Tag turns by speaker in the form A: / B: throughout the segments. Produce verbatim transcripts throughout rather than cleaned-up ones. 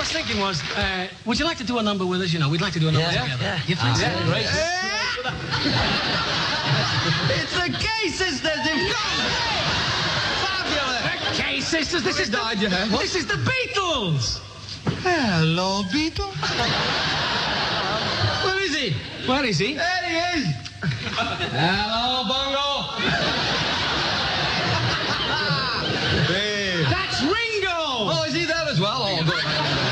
A: was thinking was, uh, would you like to do a number with us? You know, we'd like to do a number
B: Yeah,
A: together.
B: yeah.
A: You think so?
B: Yeah, great.
C: It's the Gay Sisters. They've got fabulous.
A: Gay Sisters, this is the...
C: died, yeah.
A: This is the Beatles!
C: Hello, Beatles.
A: Where is he? Where is he?
C: There he is. Hello, Bongo. Hey.
A: That's Ringo!
C: Oh, is he there as well? Oh, good.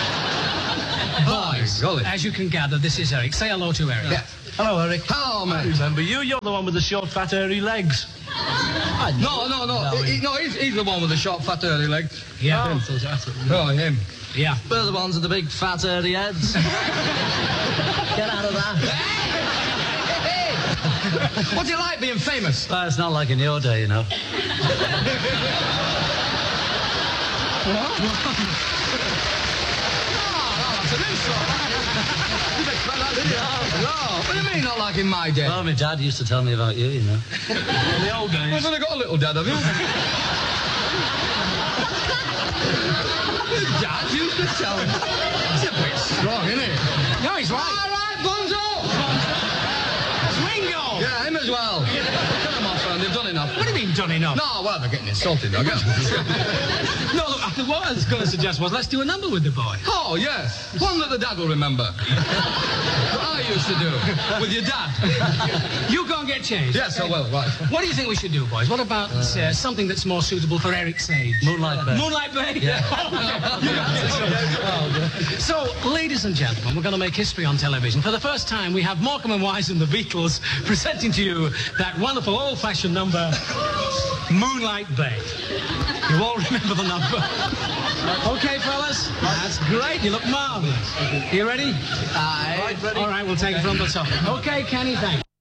A: Boys,
C: golly.
A: as you can gather, this is Eric. Say hello to Eric.
C: Yeah.
B: Hello, Eric.
C: Hello, mate.
B: Remember you? You're the one with the short, fat, hairy legs.
C: No, no, no.
B: No,
C: He, no, he's, he's the one with the short, fat, early legs.
A: Yeah.
B: Oh, so that's it.
C: Oh, him.
A: Yeah.
B: We're the ones with the big, fat, hairy heads. Get out of that.
C: What's it like being famous?
B: Well, it's not like in your day, you know.
C: No, what do you mean not like in my day?
B: Well, my dad used to tell me about you, you know. In the old days.
C: I've only got a little dad, have you? Your dad used to tell me. It's a bit strong, isn't it?
A: No, he's right.
C: All right, Bonzo!
A: It's Ringo!
C: Yeah, him as well. Get them off, man. They've done enough.
A: What do you mean, done enough?
C: No, well, they're getting insulted, I guess.
A: No, look, what I was going to suggest was let's do a number with the boy.
C: Oh, yes. One that the dad will remember. What I used to do with your dad.
A: You go and get changed.
C: Yes, I will, right.
A: What do you think we should do, boys? What about uh, something that's more suitable for Eric's age?
B: Moonlight Bay.
A: Moonlight Bay? Yeah. So, ladies and gentlemen, we're going to make history on television. For the first time, we have Morecambe and Wise and the Beatles presenting to you that wonderful old-fashioned number, Moonlight Bay. You all remember the number? Okay, fellas? That's great. You look marvelous. You ready?
C: Aye.
A: All right, we'll take it from the top. Okay, Kenny, thanks.